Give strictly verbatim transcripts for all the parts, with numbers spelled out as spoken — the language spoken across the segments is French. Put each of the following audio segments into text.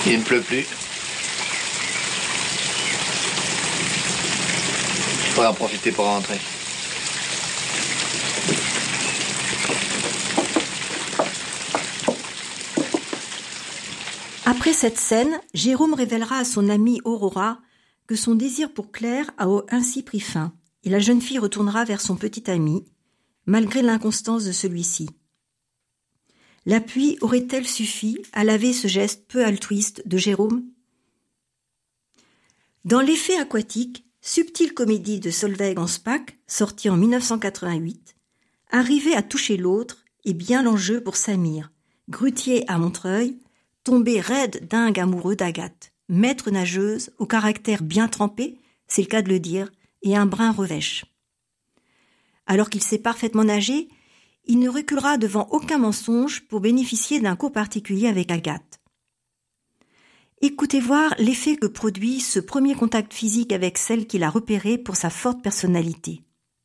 Il ne pleut plus. Je pourrais en profiter pour rentrer. Après cette scène, Jérôme révélera à son amie Aurora que son désir pour Claire a ainsi pris fin, et la jeune fille retournera vers son petit ami, malgré l'inconstance de celui-ci. La pluie aurait-elle suffi à laver ce geste peu altruiste de Jérôme ? Dans L'effet aquatique, subtile comédie de Solveig Anspach, sortie en dix-neuf cent quatre-vingt-huit, arriver à toucher l'autre est bien l'enjeu pour Samir, grutier à Montreuil, tombé raide dingue amoureux d'Agathe, maître nageuse au caractère bien trempé, c'est le cas de le dire, et un brin revêche. Alors qu'il sait parfaitement nager, il ne reculera devant aucun mensonge pour bénéficier d'un cours particulier avec Agathe. Écoutez voir l'effet que produit ce premier contact physique avec celle qu'il a repérée pour sa forte personnalité.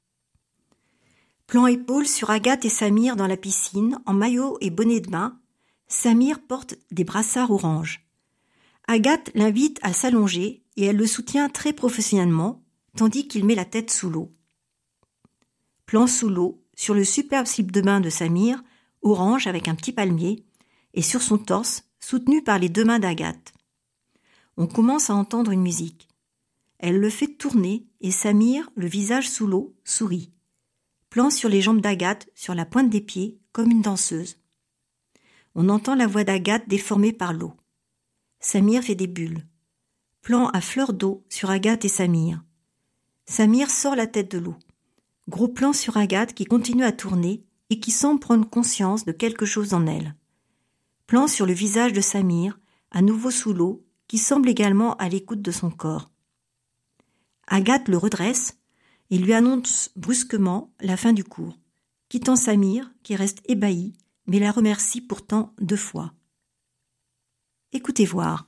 Plan épaule sur Agathe et Samir dans la piscine, en maillot et bonnet de bain. Samir porte des brassards orange. Agathe l'invite à s'allonger et elle le soutient très professionnellement, tandis qu'il met la tête sous l'eau. Plan sous l'eau, sur le superbe slip de bain de Samir, orange avec un petit palmier, et sur son torse, soutenu par les deux mains d'Agathe. On commence à entendre une musique. Elle le fait tourner et Samir, le visage sous l'eau, sourit. Plan sur les jambes d'Agathe, sur la pointe des pieds, comme une danseuse. On entend la voix d'Agathe déformée par l'eau. Samir fait des bulles. Plan à fleur d'eau sur Agathe et Samir. Samir sort la tête de l'eau. Gros plan sur Agathe qui continue à tourner et qui semble prendre conscience de quelque chose en elle. Plan sur le visage de Samir, à nouveau sous l'eau, qui semble également à l'écoute de son corps. Agathe le redresse et lui annonce brusquement la fin du cours, quittant Samir qui reste ébahi, mais la remercie pourtant deux fois. Écoutez voir.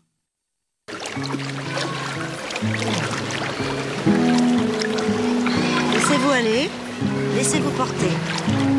Laissez-vous aller, laissez-vous porter.